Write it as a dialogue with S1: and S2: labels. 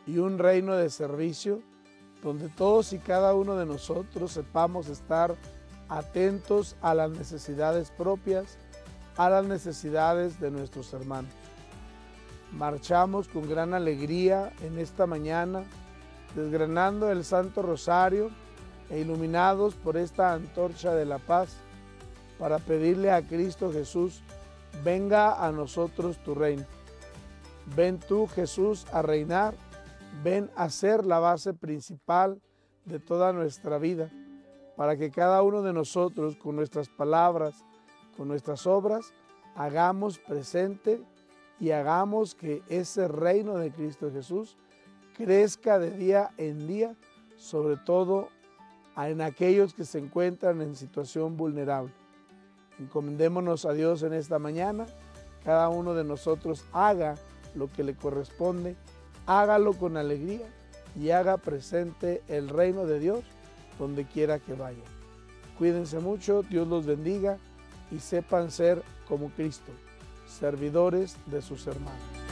S1: y un reino de servicio donde todos y cada uno de nosotros sepamos estar atentos a las necesidades propias, a las necesidades de nuestros hermanos. Marchamos con gran alegría en esta mañana, desgranando el Santo Rosario e iluminados por esta antorcha de la paz, para pedirle a Cristo Jesús: venga a nosotros tu reino. Ven tú, Jesús, a reinar, ven a ser la base principal de toda nuestra vida, para que cada uno de nosotros, con nuestras palabras, con nuestras obras, hagamos presente y hagamos que ese reino de Cristo Jesús crezca de día en día, sobre todo en aquellos que se encuentran en situación vulnerable. Encomendémonos a Dios en esta mañana. Cada uno de nosotros haga lo que le corresponde, hágalo con alegría y haga presente el reino de Dios donde quiera que vaya. Cuídense mucho, Dios los bendiga y sepan ser como Cristo, servidores de sus hermanos.